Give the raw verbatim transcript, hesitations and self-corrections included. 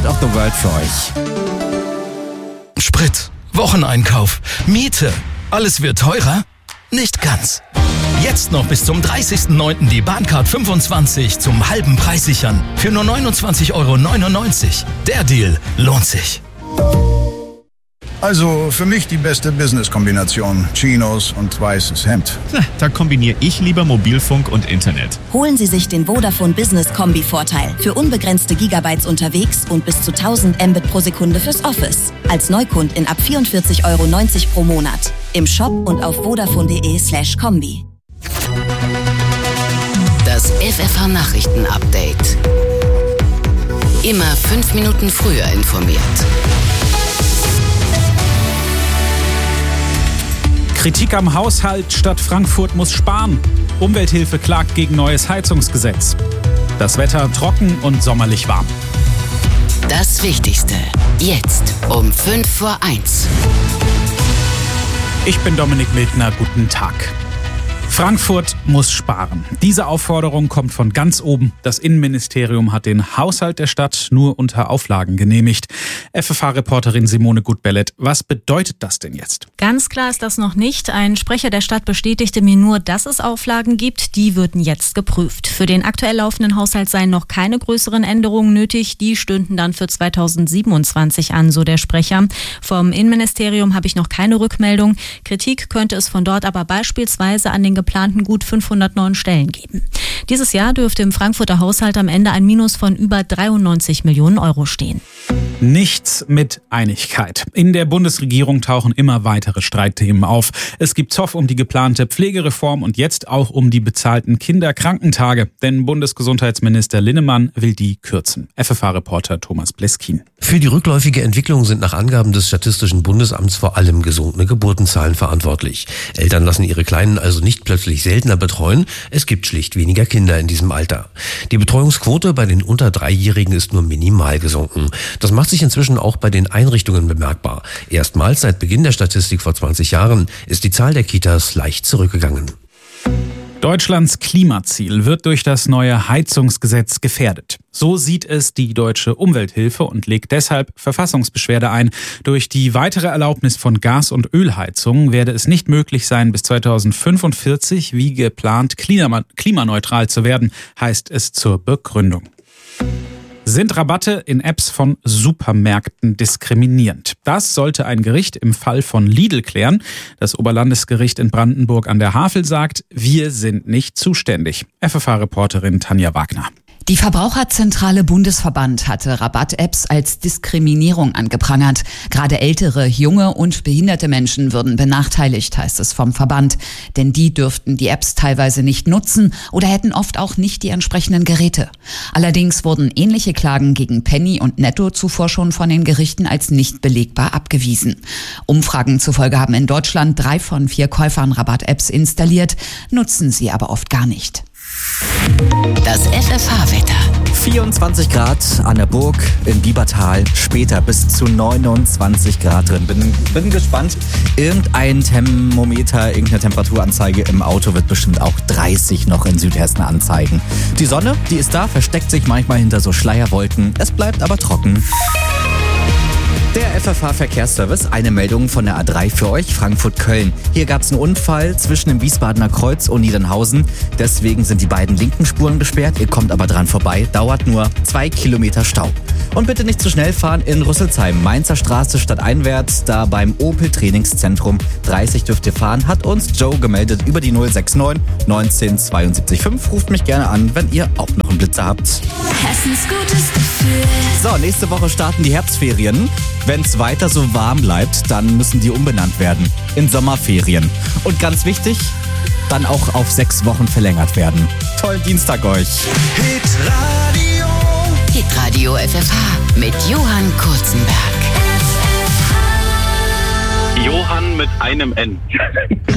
of the World für euch. Sprit, Wocheneinkauf, Miete, alles wird teurer? Nicht ganz. Jetzt noch bis zum dreißigsten neunten die Bahncard fünfundzwanzig zum halben Preis sichern. Für nur neunundzwanzig Euro neunundneunzig. Der Deal lohnt sich. Also für mich die beste Business-Kombination. Chinos und weißes Hemd. Na, da kombiniere ich lieber Mobilfunk und Internet. Holen Sie sich den Vodafone Business Kombi-Vorteil. Für unbegrenzte Gigabytes unterwegs und bis zu tausend Mbit pro Sekunde fürs Office. Als Neukund in ab vierundvierzig Euro neunzig pro Monat. Im Shop und auf vodafone.de slash Kombi. Das F F H-Nachrichten-Update. Immer fünf Minuten früher informiert. Kritik am Haushalt, Stadt Frankfurt muss sparen. Umwelthilfe klagt gegen neues Heizungsgesetz. Das Wetter trocken und sommerlich warm. Das Wichtigste jetzt um fünf vor eins. Ich bin Dominik Mildner, guten Tag. Frankfurt muss sparen. Diese Aufforderung kommt von ganz oben. Das Innenministerium hat den Haushalt der Stadt nur unter Auflagen genehmigt. F F H-Reporterin Simone Gutbellet, was bedeutet das denn jetzt? Ganz klar ist das noch nicht. Ein Sprecher der Stadt bestätigte mir nur, dass es Auflagen gibt. Die würden jetzt geprüft. Für den aktuell laufenden Haushalt seien noch keine größeren Änderungen nötig. Die stünden dann für zweitausendsiebenundzwanzig an, so der Sprecher. Vom Innenministerium habe ich noch keine Rückmeldung. Kritik könnte es von dort aber beispielsweise an den geplanten gut fünfhundert neuen Stellen geben. Dieses Jahr dürfte im Frankfurter Haushalt am Ende ein Minus von über dreiundneunzig Millionen Euro stehen. Nichts mit Einigkeit. In der Bundesregierung tauchen immer weitere Streitthemen auf. Es gibt Zoff um die geplante Pflegereform und jetzt auch um die bezahlten Kinderkrankentage. Denn Bundesgesundheitsminister Linnemann will die kürzen. F F H-Reporter Thomas Bleskin. Für die rückläufige Entwicklung sind nach Angaben des Statistischen Bundesamts vor allem gesunkene Geburtenzahlen verantwortlich. Eltern lassen ihre Kleinen also nicht plötzlich seltener betreuen. Es gibt schlicht weniger Kinder in diesem Alter. Die Betreuungsquote bei den unter Dreijährigen ist nur minimal gesunken. Das macht sich inzwischen auch bei den Einrichtungen bemerkbar. Erstmals seit Beginn der Statistik vor zwanzig Jahren ist die Zahl der Kitas leicht zurückgegangen. Deutschlands Klimaziel wird durch das neue Heizungsgesetz gefährdet. So sieht es die Deutsche Umwelthilfe und legt deshalb Verfassungsbeschwerde ein. Durch die weitere Erlaubnis von Gas- und Ölheizungen werde es nicht möglich sein, bis zweitausendfünfundvierzig wie geplant klimaneutral zu werden, heißt es zur Begründung. Sind Rabatte in Apps von Supermärkten diskriminierend? Das sollte ein Gericht im Fall von Lidl klären. Das Oberlandesgericht in Brandenburg an der Havel sagt, wir sind nicht zuständig. F F H-Reporterin Tanja Wagner. Die Verbraucherzentrale Bundesverband hatte Rabatt-Apps als Diskriminierung angeprangert. Gerade ältere, junge und behinderte Menschen würden benachteiligt, heißt es vom Verband. Denn die dürften die Apps teilweise nicht nutzen oder hätten oft auch nicht die entsprechenden Geräte. Allerdings wurden ähnliche Klagen gegen Penny und Netto zuvor schon von den Gerichten als nicht belegbar abgewiesen. Umfragen zufolge haben in Deutschland drei von vier Käufern Rabatt-Apps installiert, nutzen sie aber oft gar nicht. Das F F H-Wetter. vierundzwanzig Grad an der Burg in Biebertal, später bis zu neunundzwanzig Grad drin. Bin, bin gespannt. Irgendein Thermometer, irgendeine Temperaturanzeige im Auto wird bestimmt auch dreißig noch in Südhessen anzeigen. Die Sonne, die ist da, versteckt sich manchmal hinter so Schleierwolken. Es bleibt aber trocken. Der F F H-Verkehrsservice, eine Meldung von der A drei für euch, Frankfurt-Köln. Hier gab es einen Unfall zwischen dem Wiesbadener Kreuz und Niedernhausen. Deswegen sind die beiden linken Spuren gesperrt. Ihr kommt aber dran vorbei. Dauert nur zwei Kilometer Stau. Und bitte nicht zu schnell fahren in Rüsselsheim. Mainzer Straße stadteinwärts, da beim Opel Trainingszentrum. dreißig dürft ihr fahren, hat uns Joe gemeldet über die null sechs neun neunzehn zweiundsiebzig fünf. Ruft mich gerne an, wenn ihr auch noch einen Blitzer habt. Hessens gutes Gefühl. So, nächste Woche starten die Herbstferien. Wenn es weiter so warm bleibt, dann müssen die umbenannt werden in Sommerferien. Und ganz wichtig, dann auch auf sechs Wochen verlängert werden. Tollen Dienstag euch. Hitradio. Hitradio F F H mit Johann Kurzenberg. F F H. Johann mit einem N.